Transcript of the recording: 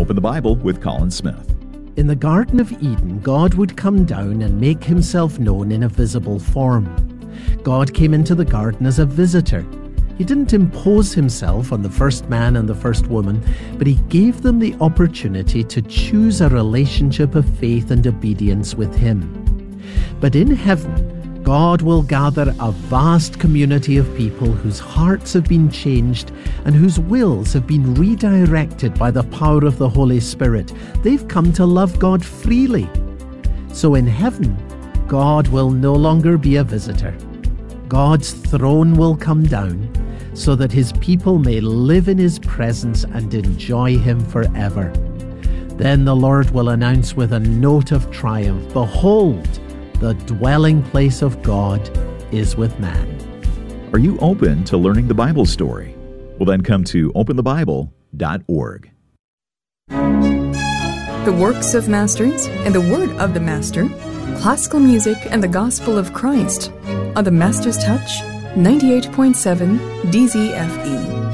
Open the Bible with Colin Smith. In the Garden of Eden, God would come down and make himself known in a visible form. God came into the garden as a visitor. He didn't impose himself on the first man and the first woman, but he gave them the opportunity to choose a relationship of faith and obedience with him. But in heaven, God will gather a vast community of people whose hearts have been changed and whose wills have been redirected by the power of the Holy Spirit. They've come to love God freely. So in heaven, God will no longer be a visitor. God's throne will come down so that his people may live in his presence and enjoy him forever. Then the Lord will announce with a note of triumph, "Behold, the dwelling place of God is with man." Are you open to learning the Bible story? Well, then come to openthebible.org. The works of masters and the word of the master, classical music and the gospel of Christ on the Master's Touch 98.7 DZFE.